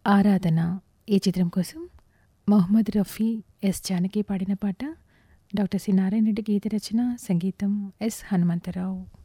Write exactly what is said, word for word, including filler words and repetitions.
ఆరాధన ఈ చిత్రం కోసం మొహమ్మద్ రఫీ, ఎస్ జానకి పాడిన పాట. డాక్టర్ సి నారాయణ రెడ్డి గీత రచన, సంగీతం ఎస్ హనుమంతరావు.